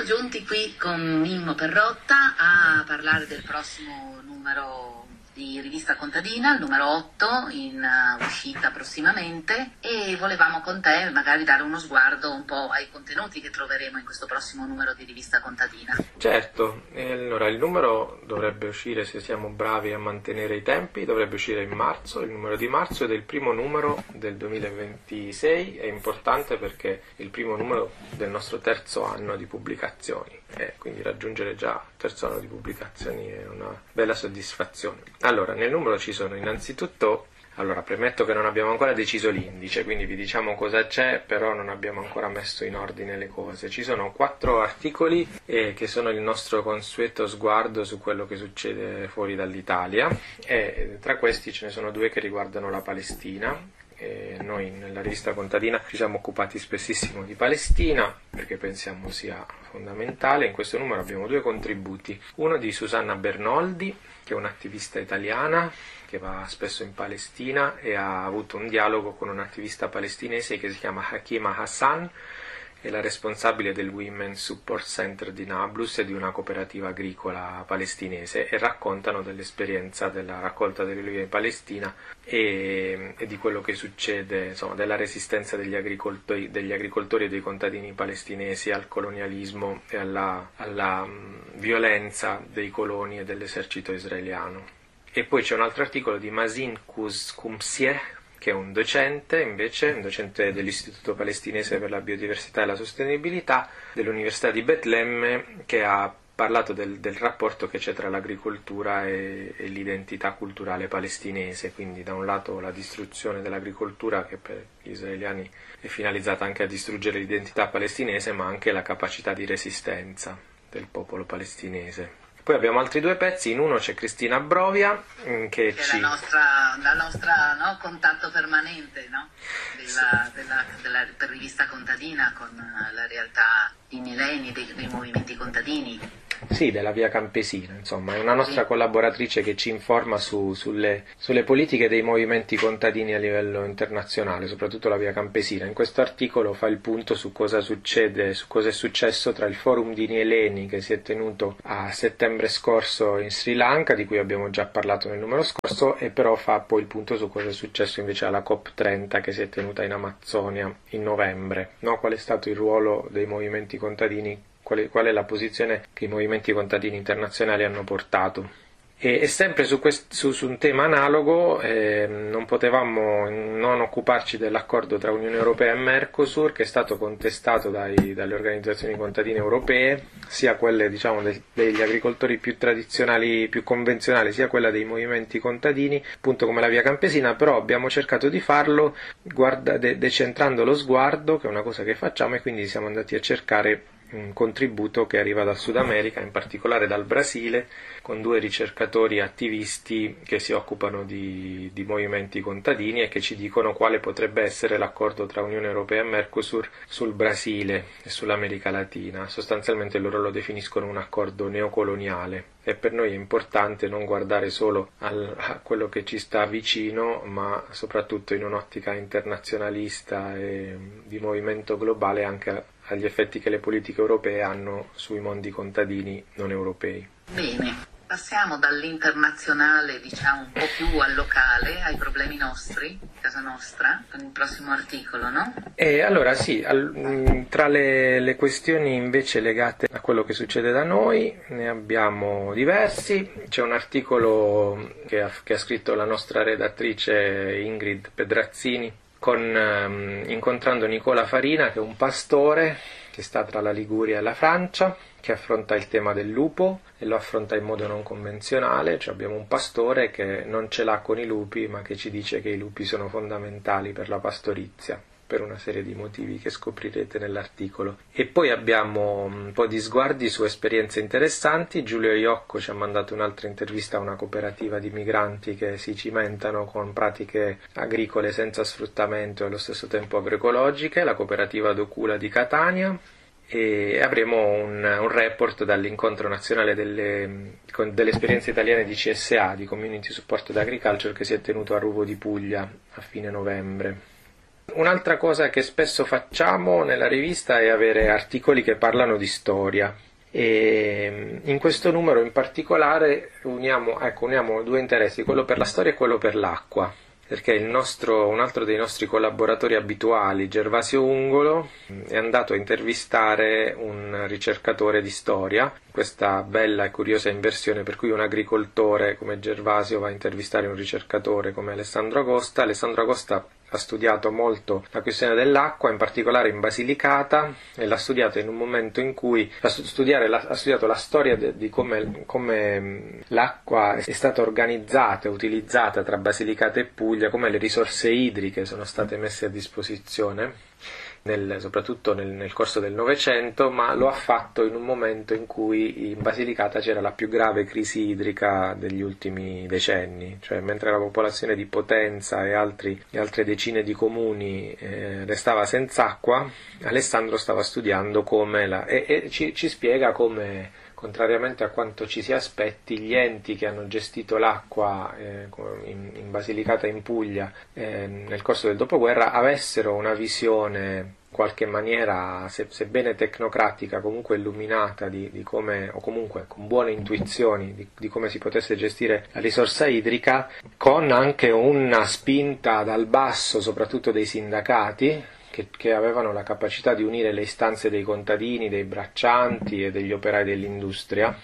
giunti qui con Mimmo Perrotta a parlare del prossimo numero di Rivista Contadina, il numero 8, in uscita prossimamente, e volevamo con te magari dare uno sguardo un po' ai contenuti che troveremo in questo prossimo numero di Rivista Contadina. Certo, allora il numero dovrebbe uscire, se siamo bravi a mantenere i tempi, dovrebbe uscire in marzo, il numero di marzo, ed è il primo numero del 2026, è importante perché è il primo numero del nostro terzo anno di pubblicazioni, e quindi raggiungere già il terzo anno di pubblicazioni è una bella soddisfazione. Allora, nel numero ci sono innanzitutto, premetto che non abbiamo ancora deciso l'indice, quindi vi diciamo cosa c'è, però non abbiamo ancora messo in ordine le cose. Ci sono 4 articoli che sono il nostro consueto sguardo su quello che succede fuori dall'Italia, e tra questi ce ne sono 2 che riguardano la Palestina. E noi nella Rivista Contadina ci siamo occupati spessissimo di Palestina perché pensiamo sia fondamentale. In questo numero abbiamo 2 contributi, uno di Susanna Bernoldi, che è un'attivista italiana che va spesso in Palestina e ha avuto un dialogo con un attivista palestinese che si chiama Hakima Hassan, è la responsabile del Women Support Center di Nablus e di una cooperativa agricola palestinese, e raccontano dell'esperienza della raccolta delle olive in Palestina e di quello che succede, insomma, della resistenza degli agricoltori e dei contadini palestinesi al colonialismo e alla violenza dei coloni e dell'esercito israeliano. E poi c'è un altro articolo di Mazin Kumsieh, che è un docente dell'Istituto Palestinese per la Biodiversità e la Sostenibilità dell'Università di Betlemme, che ha parlato del rapporto che c'è tra l'agricoltura e l'identità culturale palestinese. Quindi da un lato la distruzione dell'agricoltura, che per gli israeliani è finalizzata anche a distruggere l'identità palestinese, ma anche la capacità di resistenza del popolo palestinese. Poi abbiamo altri 2 pezzi, in uno c'è Cristina Brovia, che è la nostra no, contatto permanente, no? Per Rivista Contadina con la realtà, i millenni dei movimenti contadini. Sì, della Via Campesina, insomma, è una nostra collaboratrice che ci informa sulle politiche dei movimenti contadini a livello internazionale, soprattutto la Via Campesina. In questo articolo fa il punto su cosa succede, su cosa è successo tra il Forum di Nieleni, che si è tenuto a settembre scorso in Sri Lanka, di cui abbiamo già parlato nel numero scorso, e però fa poi il punto su cosa è successo invece alla COP30 che si è tenuta in Amazzonia in novembre, no? Qual è stato il ruolo dei movimenti contadini, qual è la posizione che i movimenti contadini internazionali hanno portato. E sempre su un tema analogo non potevamo non occuparci dell'accordo tra Unione Europea e Mercosur, che è stato contestato dalle organizzazioni contadine europee, sia quelle degli agricoltori più tradizionali, più convenzionali, sia quella dei movimenti contadini, appunto come la Via Campesina. Però abbiamo cercato di farlo decentrando lo sguardo, che è una cosa che facciamo, e quindi siamo andati a cercare un contributo che arriva dal Sud America, in particolare dal Brasile, con 2 ricercatori attivisti che si occupano di movimenti contadini e che ci dicono quale potrebbe essere l'accordo tra Unione Europea e Mercosur sul Brasile e sull'America Latina. Sostanzialmente loro lo definiscono un accordo neocoloniale, e per noi è importante non guardare solo a quello che ci sta vicino, ma soprattutto in un'ottica internazionalista e di movimento globale anche agli effetti che le politiche europee hanno sui mondi contadini non europei. Bene, passiamo dall'internazionale, un po' più al locale, ai problemi nostri, casa nostra, con il prossimo articolo, no? E allora sì, tra le questioni invece legate a quello che succede da noi ne abbiamo diversi. C'è un articolo che ha scritto la nostra redattrice Ingrid Pedrazzini, incontrando Nicola Farina, che è un pastore che sta tra la Liguria e la Francia, che affronta il tema del lupo e lo affronta in modo non convenzionale. Cioè abbiamo un pastore che non ce l'ha con i lupi, ma che ci dice che i lupi sono fondamentali per la pastorizia, per una serie di motivi che scoprirete nell'articolo. E poi abbiamo un po' di sguardi su esperienze interessanti. Giulio Iocco ci ha mandato un'altra intervista a una cooperativa di migranti che si cimentano con pratiche agricole senza sfruttamento e allo stesso tempo agroecologiche, la cooperativa Docula di Catania. E avremo un report dall'incontro nazionale delle esperienze italiane di CSA, di Community Support Agriculture, che si è tenuto a Ruvo di Puglia a fine novembre. Un'altra cosa che spesso facciamo nella rivista è avere articoli che parlano di storia. E in questo numero in particolare uniamo due interessi, quello per la storia e quello per l'acqua, perché un altro dei nostri collaboratori abituali, Gervasio Ungolo, è andato a intervistare un ricercatore di storia, questa bella e curiosa inversione per cui un agricoltore come Gervasio va a intervistare un ricercatore come Alessandro Agosta. Alessandro Agosta ha studiato molto la questione dell'acqua, in particolare in Basilicata, e l'ha studiata in un momento in cui ha studiato la storia di come l'acqua è stata organizzata e utilizzata tra Basilicata e Puglia, come le risorse idriche sono state messe a disposizione, soprattutto nel corso del Novecento, ma lo ha fatto in un momento in cui in Basilicata c'era la più grave crisi idrica degli ultimi decenni, cioè mentre la popolazione di Potenza e altre decine di comuni restava senza acqua, Alessandro stava studiando e ci spiega come, contrariamente a quanto ci si aspetti, gli enti che hanno gestito l'acqua in Basilicata e in Puglia nel corso del dopoguerra avessero una visione in qualche maniera, sebbene tecnocratica, comunque illuminata di come, o comunque con buone intuizioni di come si potesse gestire la risorsa idrica, con anche una spinta dal basso, soprattutto dei sindacati, che avevano la capacità di unire le istanze dei contadini, dei braccianti e degli operai dell'industria,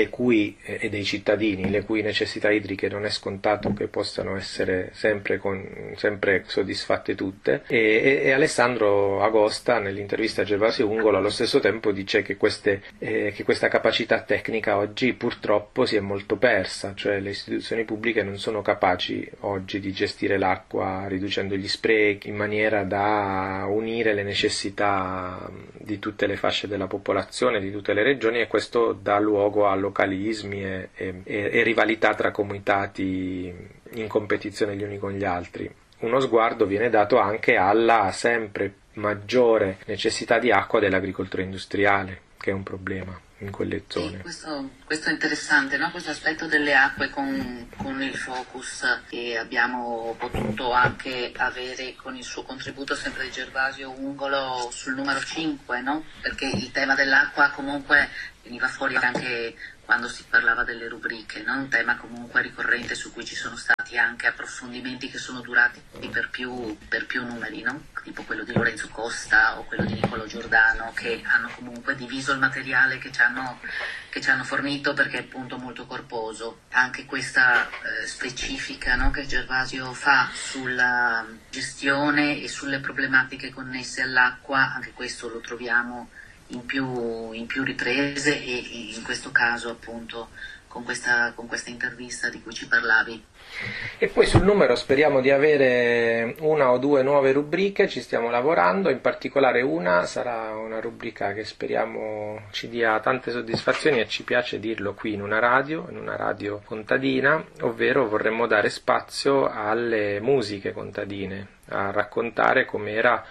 e dei cittadini, le cui necessità idriche non è scontato che possano essere sempre soddisfatte tutte. E Alessandro Agosta, nell'intervista a Gervasio Ungolo, allo stesso tempo dice che questa capacità tecnica oggi purtroppo si è molto persa, cioè le istituzioni pubbliche non sono capaci oggi di gestire l'acqua riducendo gli sprechi in maniera da unire le necessità di tutte le fasce della popolazione, di tutte le regioni, e questo dà luogo a localismi e rivalità tra comitati in competizione gli uni con gli altri. Uno sguardo viene dato anche alla sempre maggiore necessità di acqua dell'agricoltura industriale, che è un problema in quelle zone. Sì, questo è interessante, no? Questo aspetto delle acque con il focus che abbiamo potuto anche avere con il suo contributo sempre di Gervasio Ungolo sul numero 5, no? Perché il tema dell'acqua comunque veniva fuori anche quando si parlava delle rubriche, no? Un tema comunque ricorrente su cui ci sono stati anche approfondimenti che sono durati per più numeri, no? Tipo quello di Lorenzo Costa o quello di Niccolò Giordano, che hanno comunque diviso il materiale che ci hanno fornito, perché è appunto molto corposo. Anche questa specifica, no, che Gervasio fa sulla gestione e sulle problematiche connesse all'acqua, anche questo lo troviamo in più riprese, e in questo caso appunto con questa intervista di cui ci parlavi. E poi sul numero speriamo di avere una o due nuove rubriche, ci stiamo lavorando, in particolare una sarà una rubrica che speriamo ci dia tante soddisfazioni, e ci piace dirlo qui in una radio contadina, ovvero vorremmo dare spazio alle musiche contadine, a raccontare com'era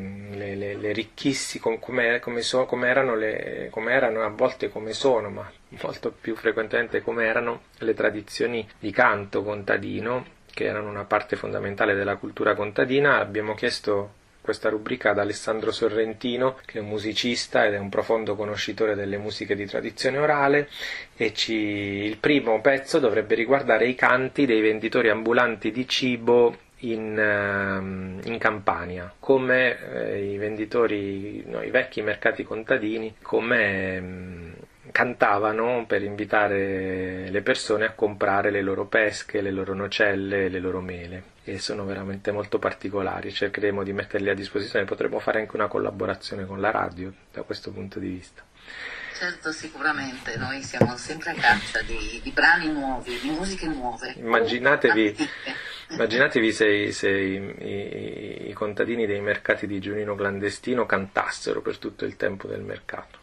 le ricchissime, come erano a volte, come sono, ma molto più frequentemente come erano le tradizioni di canto contadino, che erano una parte fondamentale della cultura contadina. Abbiamo chiesto questa rubrica ad Alessandro Sorrentino, che è un musicista ed è un profondo conoscitore delle musiche di tradizione orale, e il primo pezzo dovrebbe riguardare i canti dei venditori ambulanti di cibo in Campania, come i vecchi mercati contadini, come cantavano per invitare le persone a comprare le loro pesche, le loro nocelle, le loro mele, e sono veramente molto particolari. Cercheremo di metterli a disposizione, potremo fare anche una collaborazione con la radio da questo punto di vista. Certo, sicuramente, noi siamo sempre a caccia di brani nuovi, di musiche nuove. Immaginatevi se i contadini dei mercati di Giunino clandestino cantassero per tutto il tempo del mercato.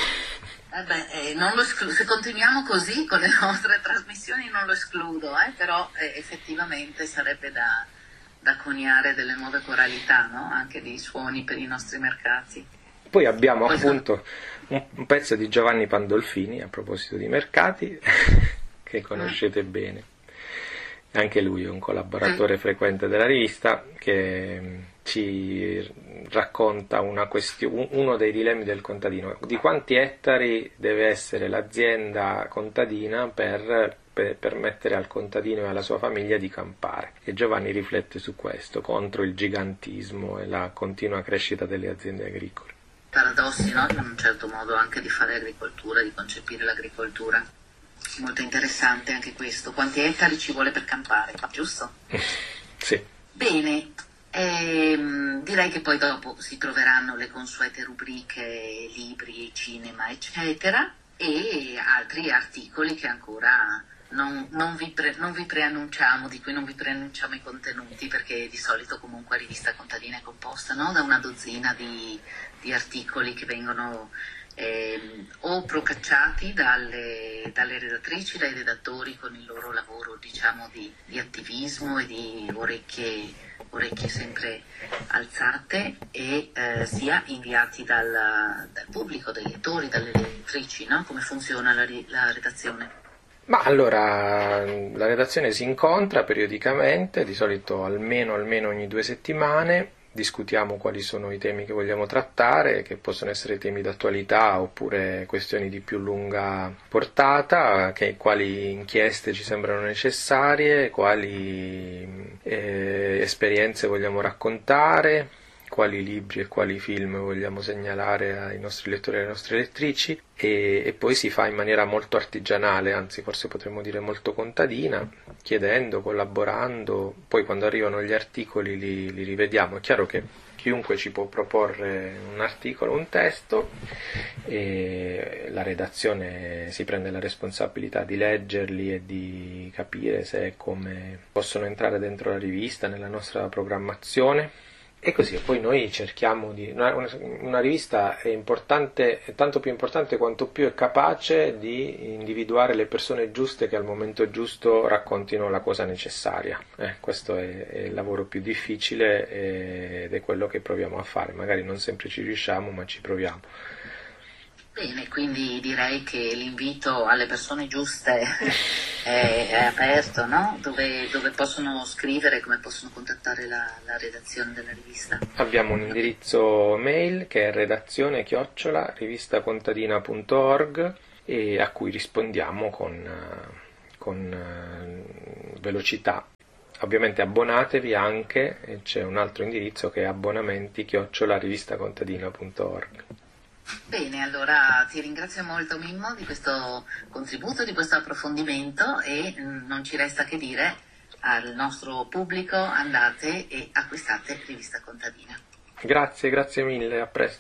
Se continuiamo così con le nostre trasmissioni non lo escludo, però effettivamente sarebbe da coniare delle nuove coralità, no? Anche dei suoni per i nostri mercati. Poi abbiamo appunto un pezzo di Giovanni Pandolfini, a proposito di mercati, che conoscete bene. Anche lui è un collaboratore frequente della rivista, che ci racconta uno dei dilemmi del contadino: di quanti ettari deve essere l'azienda contadina per permettere al contadino e alla sua famiglia di campare. E Giovanni riflette su questo, contro il gigantismo e la continua crescita delle aziende agricole. Paradossi, no? In un certo modo anche di fare agricoltura, di concepire l'agricoltura. Molto interessante anche questo. Quanti ettari ci vuole per campare, giusto? Sì. Bene, direi che poi dopo si troveranno le consuete rubriche libri, cinema, eccetera, e altri articoli che ancora non vi preannunciamo, di cui non vi preannunciamo i contenuti, perché di solito comunque Rivista Contadina è composta, no? Da una dozzina di articoli che vengono o procacciati dalle redattrici, dai redattori con il loro lavoro, diciamo, di attivismo e di orecchie sempre alzate, e sia inviati dal pubblico, dai lettori, dalle lettrici, no? Come funziona la redazione? Ma allora, la redazione si incontra periodicamente, di solito almeno ogni 2 settimane, discutiamo quali sono i temi che vogliamo trattare, che possono essere temi d'attualità oppure questioni di più lunga portata, quali inchieste ci sembrano necessarie, quali esperienze vogliamo raccontare, quali libri e quali film vogliamo segnalare ai nostri lettori e alle nostre lettrici, e poi si fa in maniera molto artigianale, anzi forse potremmo dire molto contadina, chiedendo, collaborando. Poi quando arrivano gli articoli li rivediamo. È chiaro che chiunque ci può proporre un articolo, un testo, e la redazione si prende la responsabilità di leggerli e di capire se e come possono entrare dentro la rivista, nella nostra programmazione. E così, e poi noi cerchiamo una rivista è importante, è tanto più importante quanto più è capace di individuare le persone giuste che al momento giusto raccontino la cosa necessaria. Questo è il lavoro più difficile ed è quello che proviamo a fare. Magari non sempre ci riusciamo, ma ci proviamo. Bene, quindi direi che l'invito alle persone giuste è aperto, no? Dove possono scrivere, come possono contattare la redazione della rivista? Abbiamo un indirizzo mail che è redazione@rivistacontadina.org e a cui rispondiamo con velocità. Ovviamente abbonatevi anche, e c'è un altro indirizzo che è abbonamenti@rivistacontadina.org. Bene, allora ti ringrazio molto, Mimmo, di questo contributo, di questo approfondimento, e non ci resta che dire al nostro pubblico: andate e acquistate Rivista Contadina. Grazie mille, a presto.